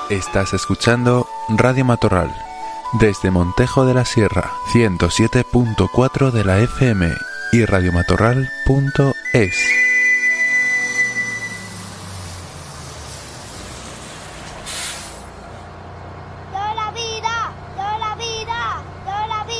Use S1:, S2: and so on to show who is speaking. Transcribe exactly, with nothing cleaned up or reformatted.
S1: Estás escuchando Radio Matorral, desde Montejo de la Sierra, ciento siete punto cuatro de la F M y radiomatorral punto es.